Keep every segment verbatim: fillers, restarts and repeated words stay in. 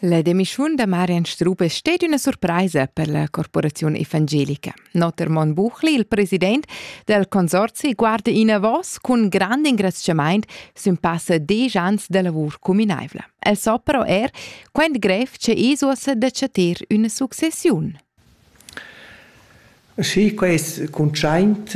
La demission de Marian Strub è stata una sorpresa per la corporazione evangelica. Notermon Buchli, il presidente del consorzio, guarda in avos con grande ingraziamento sul passa dieci anni di lavoro comunevole. El so però er quando greve c'è esuosa da chatter una successione. Sì, questo conceit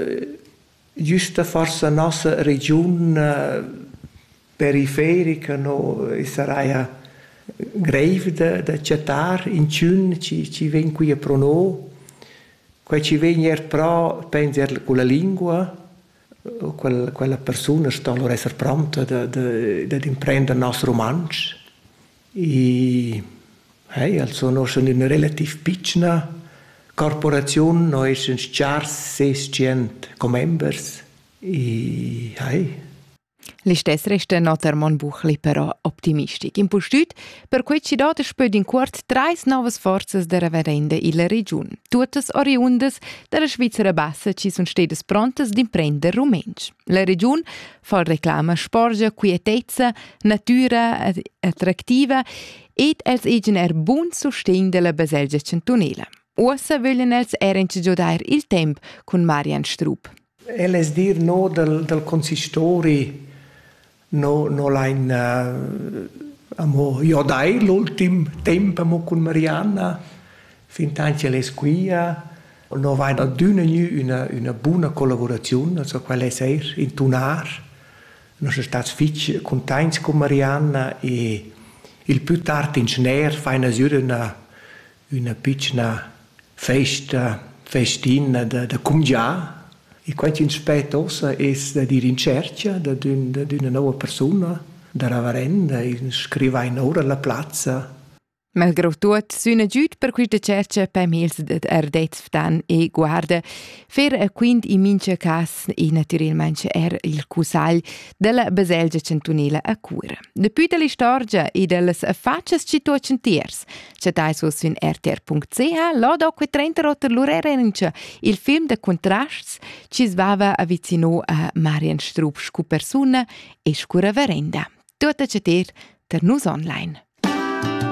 giusto forse la nostra regione periferica no sarà greve da, da chattar in ciun ci ci ven qui a prono qua ci ven er pro penser con la lingua quel, quella persona sta allora essere pronta da da da imprendere il nostro romanzo e hey, also no sono una relativ piccola corporazione no è un char seiscento members e hey. Le stesse resta Notermon Buchli però optimistisch. In postut, per quei ci dà spöd in quart treis novas forzas da reverenda in la regione. Tuttes oriundas della Svizzera Bassa ci sono stedes prontas d'imprender rumensch. La regione fa reclama sporgia, quietezza, natura attrattiva ed els egen er buon sustegn della Baselgia centunela. Ussa vogliono els erenci giudair il temp con Marian Strub. Els dir no del, del consistori no no l'ain uh, amo io dai l'ultim tempo amo con Marianna fin tanto les qui no vai da d'una una una buona collaborazione so quella è ser in tunar no so stats fitch contents con Marianna e il più tardi in sner fa una una una piccola festa festina da da cumgia. E quando in spetto è di ricerca di una nuova persona, da ravarenda, e scrive in ora alla piazza. Malgrado tutto, sono giusto per questa cerca per mils ardez ftan e guarda, fer quindi in mince cas e naturalmente er il cusagl della Baselgia centunela a cura. Depuis della storia e delle facce situacentiers, c'è dai su sun r t r punto c h, l'odo que trenta rotter l'urerence, il film de contrasts ci svava avvicino a Marian Strub scu persona e scura verenda. Tutta c'è ter, ter nus online.